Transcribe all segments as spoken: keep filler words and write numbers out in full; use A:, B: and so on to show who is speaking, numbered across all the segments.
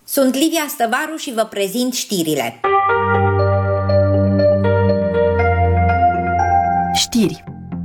A: Sunt Livia Stăvaru și vă prezint știrile.
B: Știri.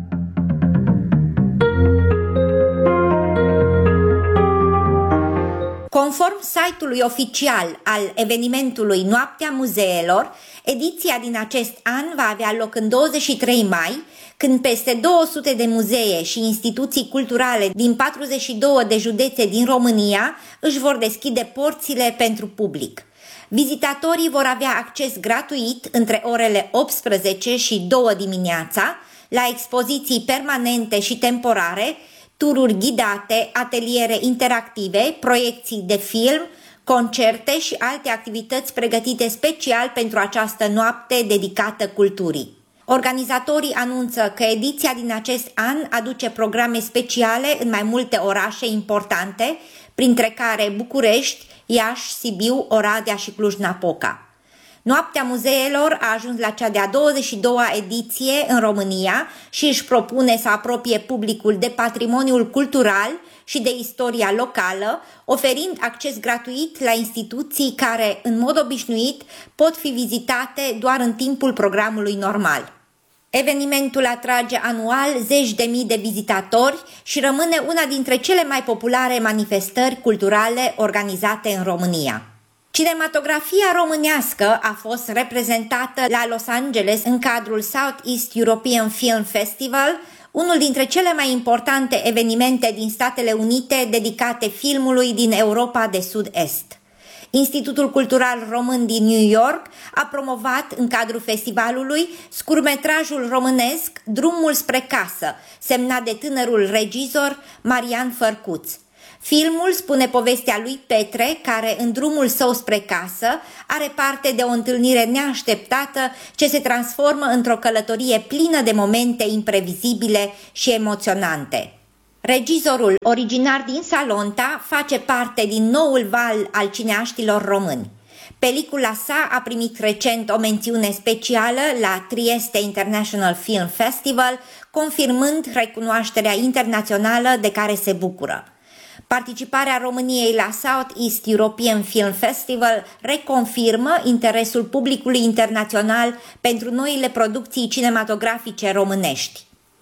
A: Conform site-ului oficial al evenimentului Noaptea Muzeelor, ediția din acest an va avea loc în douăzeci și trei mai, când peste două sute de muzee și instituții culturale din patruzeci și două de județe din România își vor deschide porțile pentru public. Vizitatorii vor avea acces gratuit între orele optsprezece și două dimineața la expoziții permanente și temporare, tururi ghidate, ateliere interactive, proiecții de film, concerte și alte activități pregătite special pentru această noapte dedicată culturii. Organizatorii anunță că ediția din acest an aduce programe speciale în mai multe orașe importante, printre care București, Iași, Sibiu, Oradea și Cluj-Napoca. Noaptea Muzeelor a ajuns la cea de-a douăzeci și doua ediție în România și își propune să apropie publicul de patrimoniul cultural și de istoria locală, oferind acces gratuit la instituții care, în mod obișnuit, pot fi vizitate doar în timpul programului normal. Evenimentul atrage anual zeci de mii de vizitatori și rămâne una dintre cele mai populare manifestări culturale organizate în România. Cinematografia românească a fost reprezentată la Los Angeles în cadrul Southeast European Film Festival, unul dintre cele mai importante evenimente din Statele Unite dedicate filmului din Europa de Sud-Est. Institutul Cultural Român din New York a promovat în cadrul festivalului scurtmetrajul românesc Drumul spre casă, semnat de tânărul regizor Marian Fărcuț. Filmul spune povestea lui Petre, care în drumul său spre casă are parte de o întâlnire neașteptată ce se transformă într-o călătorie plină de momente imprevizibile și emoționante. Regizorul, originar din Salonta, face parte din noul val al cineaștilor români. Pelicula sa a primit recent o mențiune specială la Trieste International Film Festival, confirmând recunoașterea internațională de care se bucură. Participarea României la Southeast European Film Festival reconfirmă interesul publicului internațional pentru noile producții cinematografice românești.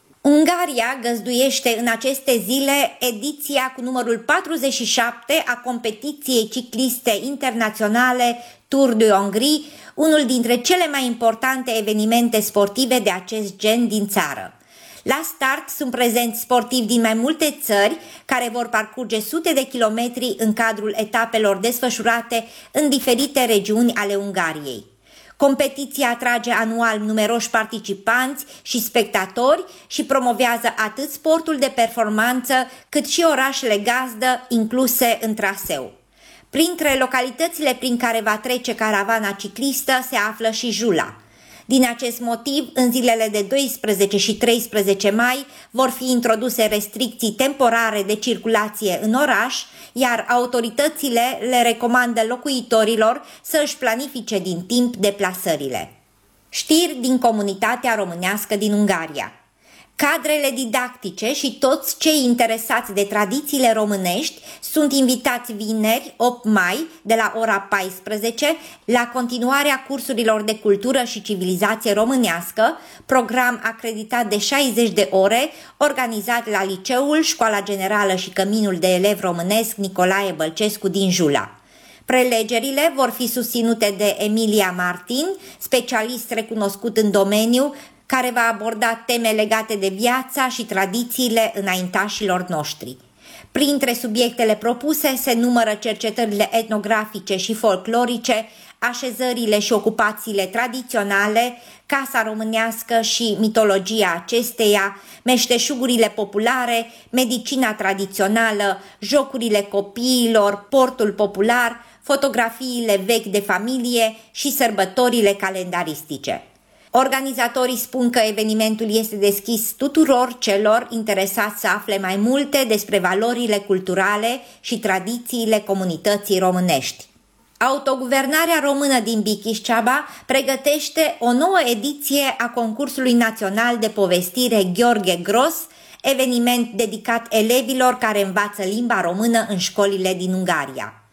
A: Ungaria găzduiește în aceste zile ediția cu numărul patruzeci și șapte a competiției cicliste internaționale Tour de Hongrie, unul dintre cele mai importante evenimente sportive de acest gen din țară. La start sunt prezenți sportivi din mai multe țări care vor parcurge sute de kilometri în cadrul etapelor desfășurate în diferite regiuni ale Ungariei. Competiția atrage anual numeroși participanți și spectatori și promovează atât sportul de performanță cât și orașele gazdă incluse în traseu. Printre localitățile prin care va trece caravana ciclistă se află și Jula. Din acest motiv, în zilele de doisprezece și treisprezece mai vor fi introduse restricții temporare de circulație în oraș, iar autoritățile le recomandă locuitorilor să își planifice din timp deplasările. Știri din comunitatea românească din Ungaria. Cadrele didactice și toți cei interesați de tradițiile românești sunt invitați vineri, opt mai, de la ora paisprezece, la continuarea cursurilor de cultură și civilizație românească, program acreditat de șaizeci de ore, organizat la Liceul, Școala Generală și Căminul de Elev Românesc Nicolae Bălcescu din Jula. Prelegerile vor fi susținute de Emilia Martin, specialist recunoscut în domeniu, care va aborda teme legate de viața și tradițiile înaintașilor noștri. Printre subiectele propuse se numără cercetările etnografice și folclorice, așezările și ocupațiile tradiționale, casa românească și mitologia acesteia, meșteșugurile populare, medicina tradițională, jocurile copiilor, portul popular, fotografiile vechi de familie și sărbătorile calendaristice. Organizatorii spun că evenimentul este deschis tuturor celor interesați să afle mai multe despre valorile culturale și tradițiile comunității românești. Autoguvernarea română din Bichișceaba pregătește o nouă ediție a concursului național de povestire Gheorghe Gros, eveniment dedicat elevilor care învață limba română în școlile din Ungaria.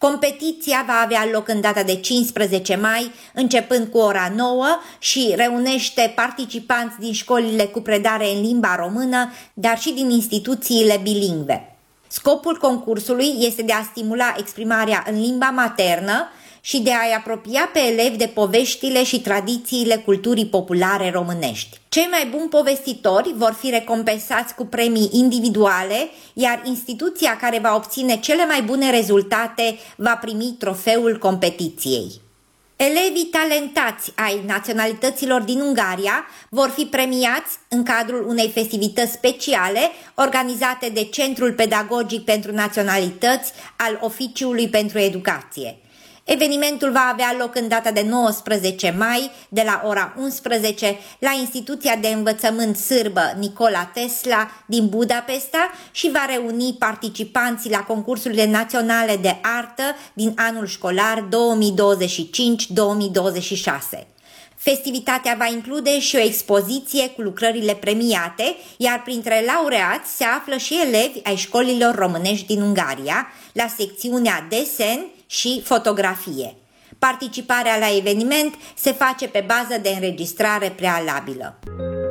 A: Competiția va avea loc în data de cincisprezece mai, începând cu ora nouă și reunește participanți din școlile cu predare în limba română, dar și din instituțiile bilingve. Scopul concursului este de a stimula exprimarea în limba maternă și de a-i apropia pe elevi de poveștile și tradițiile culturii populare românești. Cei mai buni povestitori vor fi recompensați cu premii individuale, iar instituția care va obține cele mai bune rezultate va primi trofeul competiției. Elevii talentați ai naționalităților din Ungaria vor fi premiați în cadrul unei festivități speciale organizate de Centrul Pedagogic pentru Naționalități al Oficiului pentru Educație. Evenimentul va avea loc în data de nouăsprezece mai, de la ora unsprezece, la Instituția de Învățământ Sârbă Nicola Tesla din Budapesta și va reuni participanții la concursurile naționale de artă din anul școlar două mii douăzeci și cinci două mii douăzeci și șase. Festivitatea va include și o expoziție cu lucrările premiate, iar printre laureați se află și elevi ai școlilor românești din Ungaria, la secțiunea desen și fotografie. Participarea la eveniment se face pe bază de înregistrare prealabilă.